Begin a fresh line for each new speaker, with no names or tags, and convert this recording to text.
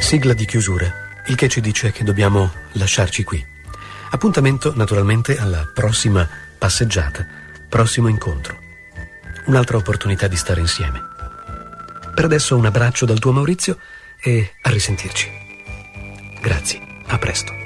Sigla di chiusura, il che ci dice che dobbiamo lasciarci qui. Appuntamento naturalmente alla prossima passeggiata, prossimo incontro. Un'altra opportunità di stare insieme. Per adesso un abbraccio dal tuo Maurizio e a risentirci. Grazie, a presto.